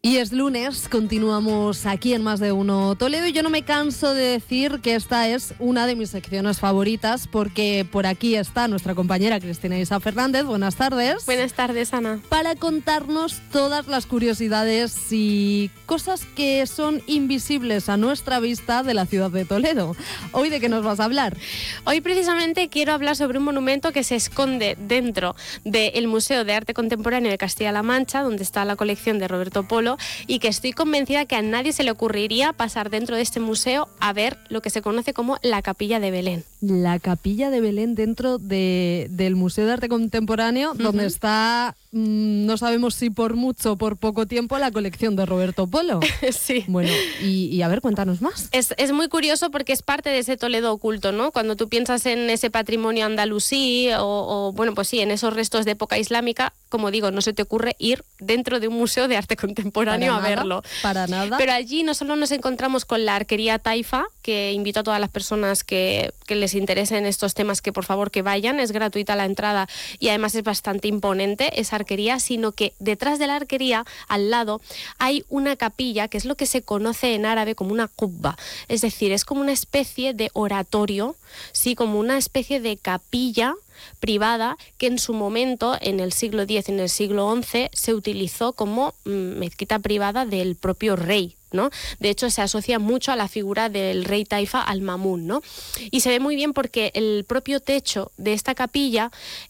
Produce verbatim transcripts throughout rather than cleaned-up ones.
Y es lunes, continuamos aquí en Más de Uno Toledo y yo no me canso de decir que esta es una de mis secciones favoritas porque por aquí está nuestra compañera Cristina Isa Fernández. Buenas tardes. Buenas tardes, Ana. Para contarnos todas las curiosidades y cosas que son invisibles a nuestra vista de la ciudad de Toledo. ¿Hoy de qué nos vas a hablar? Hoy precisamente quiero hablar sobre un monumento que se esconde dentro del Museo de Arte Contemporáneo de Castilla-La Mancha, donde está la colección de Roberto Polo, y que estoy convencida que a nadie se le ocurriría pasar dentro de este museo a ver lo que se conoce como la Capilla de Belén. La Capilla de Belén dentro de, del Museo de Arte Contemporáneo, uh-huh. donde está, mmm, no sabemos si por mucho o por poco tiempo, la colección de Roberto Polo. Sí. Bueno, y, y a ver, cuéntanos más. Es, es muy curioso porque es parte de ese Toledo oculto, ¿no? Cuando tú piensas en ese patrimonio andalusí o, o, bueno, pues sí, en esos restos de época islámica, como digo, no se te ocurre ir dentro de un museo de arte contemporáneo para a nada, verlo. Para nada. Pero allí no solo nos encontramos con la arquería Taifa, que invito a todas las personas que, que les interesen estos temas que por favor que vayan, es gratuita la entrada y además es bastante imponente esa arquería, sino que detrás de la arquería, al lado, hay una capilla que es lo que se conoce en árabe como una qubba, es decir, es como una especie de oratorio, sí, como una especie de capilla privada que en su momento, en el siglo diez, en el siglo once, se utilizó como mm, mezquita privada del propio rey, ¿no? De hecho, se asocia mucho a la figura del rey Taifa al-Mamun, ¿no? Y se ve muy bien porque el propio techo de esta capilla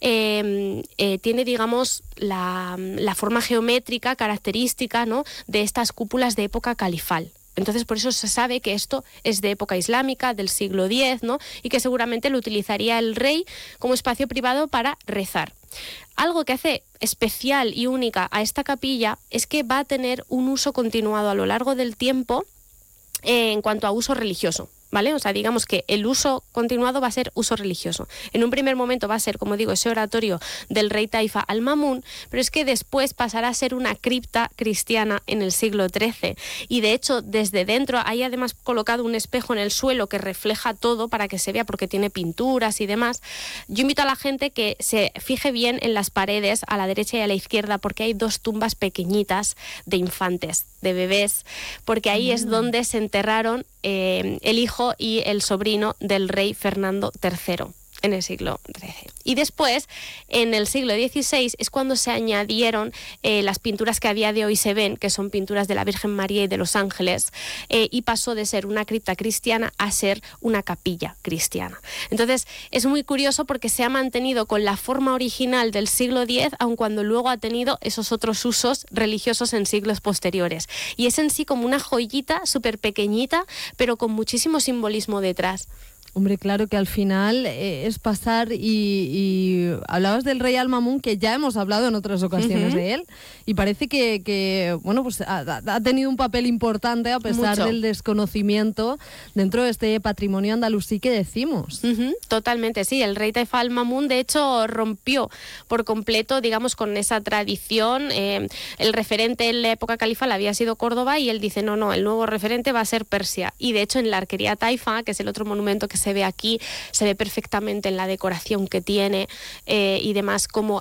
eh, eh, tiene, digamos, la, la forma geométrica característica, ¿no?, de estas cúpulas de época califal. Entonces, por eso se sabe que esto es de época islámica, del siglo diez, ¿no? Y que seguramente lo utilizaría el rey como espacio privado para rezar. Algo que hace especial y única a esta capilla es que va a tener un uso continuado a lo largo del tiempo eh, en cuanto a uso religioso, ¿vale? O sea, digamos que el uso continuado va a ser uso religioso. En un primer momento va a ser, como digo, ese oratorio del rey Taifa al-Mamun, pero es que después pasará a ser una cripta cristiana en el siglo trece. Y de hecho, desde dentro hay además colocado un espejo en el suelo que refleja todo para que se vea, porque tiene pinturas y demás. Yo invito a la gente que se fije bien en las paredes, a la derecha y a la izquierda, porque hay dos tumbas pequeñitas de infantes, de bebés, porque ahí mm. es donde se enterraron eh, el hijo y el sobrino del rey Fernando tercero en el siglo trece. Y después, en el siglo dieciséis, es cuando se añadieron eh, las pinturas que a día de hoy se ven, que son pinturas de la Virgen María y de los ángeles, eh, y pasó de ser una cripta cristiana a ser una capilla cristiana. Entonces, es muy curioso porque se ha mantenido con la forma original del siglo diez, aun cuando luego ha tenido esos otros usos religiosos en siglos posteriores. Y es en sí como una joyita súper pequeñita, pero con muchísimo simbolismo detrás. Hombre, claro que al final eh, es pasar y, y hablabas del rey al-Mamun, que ya hemos hablado en otras ocasiones uh-huh. de él, y parece que, que bueno, pues ha, ha tenido un papel importante a pesar Mucho. del desconocimiento dentro de este patrimonio andalusí que decimos. Uh-huh. Totalmente, sí. El rey Taifa al-Mamun, de hecho, rompió por completo, digamos, con esa tradición. Eh, el referente en la época califal había sido Córdoba y él dice, no, no, el nuevo referente va a ser Persia. Y de hecho, en la arquería Taifa, que es el otro monumento que se ve aquí, se ve perfectamente en la decoración que tiene eh, y demás, cómo